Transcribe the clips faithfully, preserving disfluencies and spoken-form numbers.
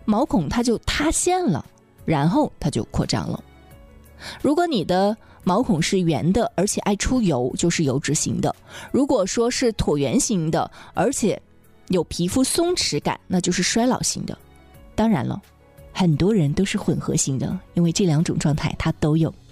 毛孔它就塌陷了，然后它就扩张了。如果你的毛孔是圆的，而且爱出油，就是油脂型的；如果说是椭圆形的，而且有皮肤松弛感，那就是衰老型的。当然了，很多人都是混合型的，因为这两种状态它都有。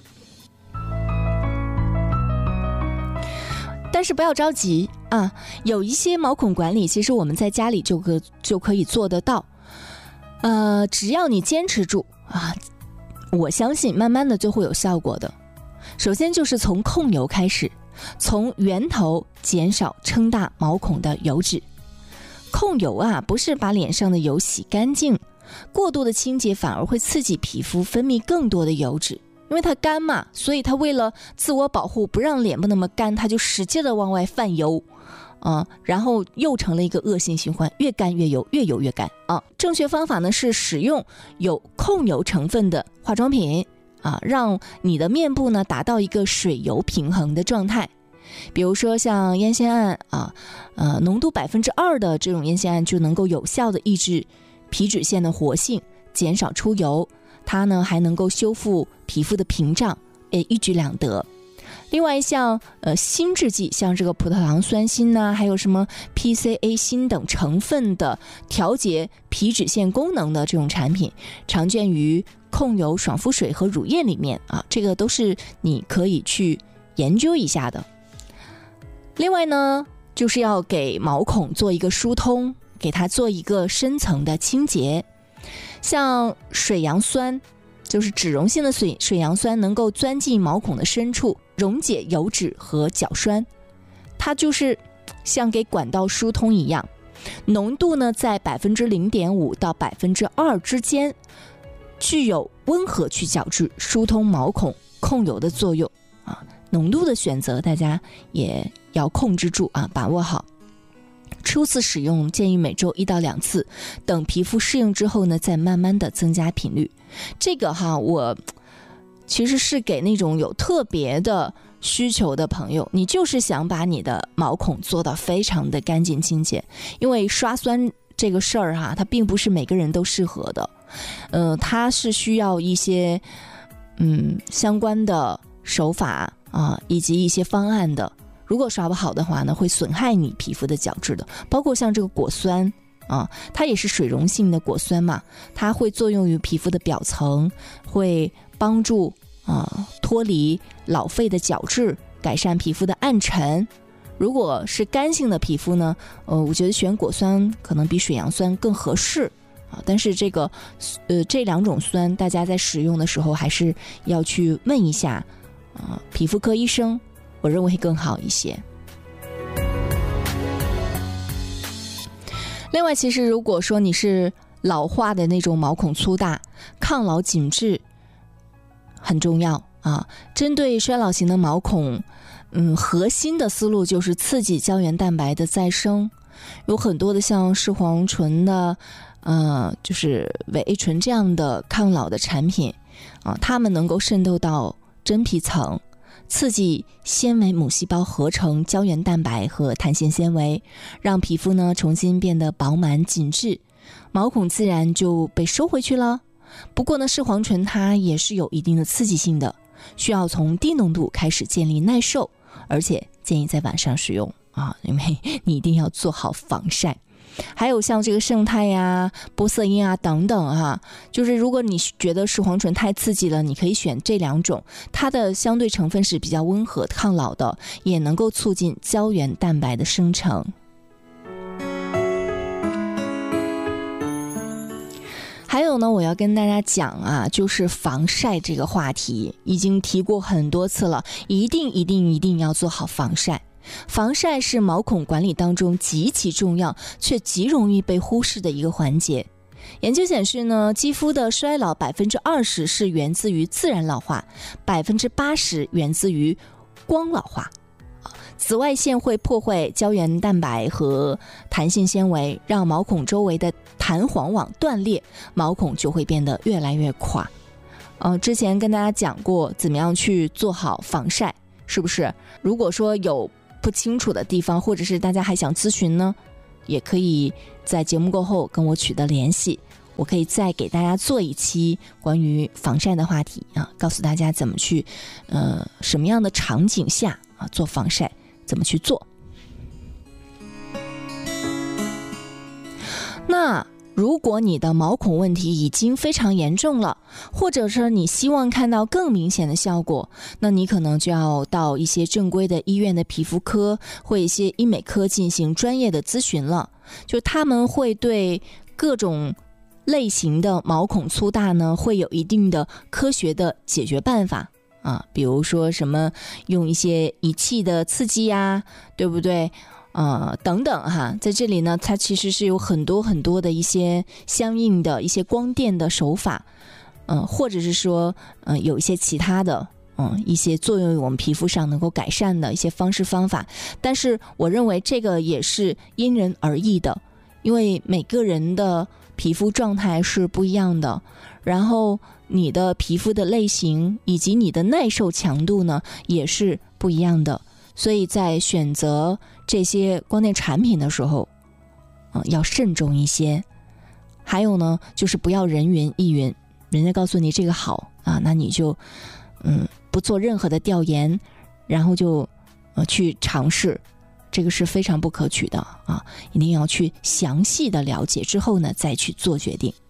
但是不要着急啊，有一些毛孔管理其实我们在家里就可就可以做得到，呃，只要你坚持住啊，我相信慢慢的就会有效果的。首先就是从控油开始，从源头减少撑大毛孔的油脂。控油啊，不是把脸上的油洗干净，过度的清洁反而会刺激皮肤分泌更多的油脂。因为它干嘛，所以它为了自我保护，不让脸部那么干，它就使劲的往外泛油啊，然后又成了一个恶性循环，越干越油，越油越干啊。正确方法呢是使用有控油成分的化妆品啊，让你的面部呢达到一个水油平衡的状态。比如说像烟酰胺啊，呃，浓度百分之二的这种烟酰胺就能够有效的抑制皮脂腺的活性，减少出油。它呢还能够修复皮肤的屏障，诶，一举两得。另外像呃锌制剂，像这个葡萄糖酸锌呐、啊，还有什么 P C A 锌等成分的调节皮脂腺功能的这种产品，常见于控油爽肤水和乳液里面啊，这个都是你可以去研究一下的。另外呢，就是要给毛孔做一个疏通，给它做一个深层的清洁。像水杨酸，就是脂溶性的水水杨酸，能够钻进毛孔的深处，溶解油脂和角栓，它就是像给管道疏通一样，浓度呢在百分之零点五到百分之二之间，具有温和去角质、疏通毛孔、控油的作用啊。浓度的选择大家也要控制住啊，把握好。初次使用建议每周一到两次，等皮肤适应之后呢，再慢慢的增加频率。这个哈，我其实是给那种有特别的需求的朋友，你就是想把你的毛孔做到非常的干净清洁，因为刷酸这个事儿哈，它并不是每个人都适合的，呃，它是需要一些嗯相关的手法啊，以及一些方案的。如果刷不好的话呢，会损害你皮肤的角质的。包括像这个果酸啊，它也是水溶性的果酸嘛，它会作用于皮肤的表层，会帮助啊脱离老废的角质，改善皮肤的暗沉。如果是干性的皮肤呢，呃，我觉得选果酸可能比水杨酸更合适啊。但是这个呃这两种酸，大家在使用的时候还是要去问一下啊皮肤科医生。我认为会更好一些。另外，其实如果说你是老化的那种毛孔粗大，抗老紧致很重要啊。针对衰老型的毛孔，嗯，核心的思路就是刺激胶原蛋白的再生。有很多的像视黄醇的，呃，就是维 A 醇这样的抗老的产品啊，它们能够渗透到真皮层。刺激纤维母细胞合成胶原蛋白和弹性纤维，让皮肤呢重新变得饱满紧致，毛孔自然就被收回去了。不过呢，视黄醇它也是有一定的刺激性的，需要从低浓度开始建立耐受，而且建议在晚上使用啊，因为你一定要做好防晒。还有像这个胜肽呀、玻色因啊等等啊，就是如果你觉得视黄醇太刺激了，你可以选这两种，它的相对成分是比较温和抗老的，也能够促进胶原蛋白的生成。还有呢，我要跟大家讲啊，就是防晒这个话题，已经提过很多次了，一定一定一定要做好防晒。防晒是毛孔管理当中极其重要却极容易被忽视的一个环节。研究显示呢，肌肤的衰老 百分之二十 是源自于自然老化， 百分之八十 源自于光老化。紫外线会破坏胶原蛋白和弹性纤维，让毛孔周围的弹簧网断裂，毛孔就会变得越来越垮。呃，之前跟大家讲过怎么样去做好防晒，是不是？如果说有不清楚的地方，或者是大家还想咨询呢，也可以在节目过后跟我取得联系， 我可以再给大家做一期关于防晒的话题啊，告诉大家怎么去呃什么样的场景下啊做防晒，怎么去做。那如果你的毛孔问题已经非常严重了，或者是你希望看到更明显的效果，那你可能就要到一些正规的医院的皮肤科或一些医美科进行专业的咨询了。就他们会对各种类型的毛孔粗大呢，会有一定的科学的解决办法啊，比如说什么用一些仪器的刺激呀，对不对？呃，等等哈，在这里呢，它其实是有很多很多的一些相应的一些光电的手法，嗯、呃，或者是说，嗯、呃，有一些其他的，嗯，一些作用于我们皮肤上能够改善的一些方式方法。但是我认为这个也是因人而异的，因为每个人的皮肤状态是不一样的，然后你的皮肤的类型以及你的耐受强度呢，也是不一样的。所以在选择这些光电产品的时候，呃，要慎重一些。还有呢，就是不要人云亦云，人家告诉你这个好啊，那你就嗯不做任何的调研，然后就呃去尝试，这个是非常不可取的啊！一定要去详细的了解之后呢，再去做决定。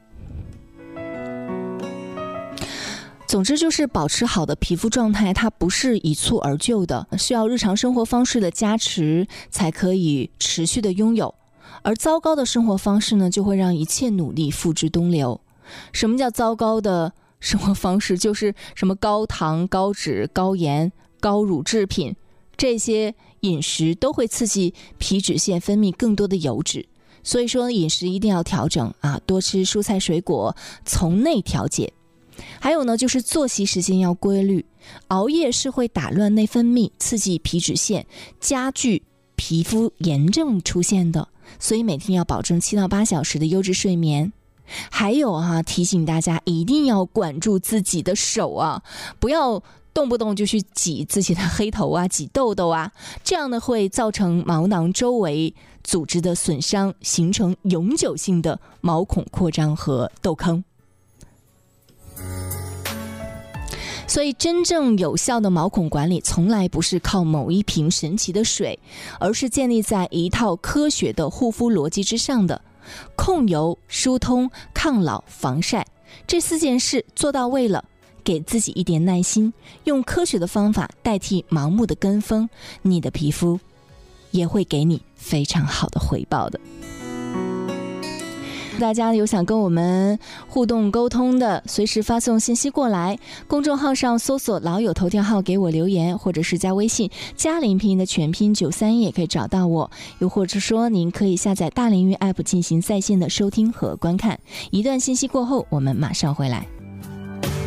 总之就是保持好的皮肤状态，它不是一蹴而就的，需要日常生活方式的加持才可以持续的拥有。而糟糕的生活方式呢，就会让一切努力付之东流。什么叫糟糕的生活方式？就是什么高糖、高脂、高盐、高乳制品，这些饮食都会刺激皮脂腺分泌更多的油脂。所以说饮食一定要调整啊，多吃蔬菜水果，从内调节。还有呢，就是作息时间要规律，熬夜是会打乱内分泌，刺激皮脂腺，加剧皮肤炎症出现的，所以每天要保证七到八小时的优质睡眠。还有啊，提醒大家一定要管住自己的手啊，不要动不动就去挤自己的黑头啊，挤痘痘啊，这样呢会造成毛囊周围组织的损伤，形成永久性的毛孔扩张和痘坑。所以真正有效的毛孔管理从来不是靠某一瓶神奇的水，而是建立在一套科学的护肤逻辑之上的。控油、疏通、抗老、防晒，这四件事做到位了，给自己一点耐心，用科学的方法代替盲目的跟风，你的皮肤也会给你非常好的回报的。大家有想跟我们互动沟通的，随时发送信息过来，公众号上搜索老友头条号给我留言，或者是加微信加林拼音的全拼九三一也可以找到我，又或者说您可以下载大林鱼 app 进行在线的收听和观看。一段信息过后，我们马上回来。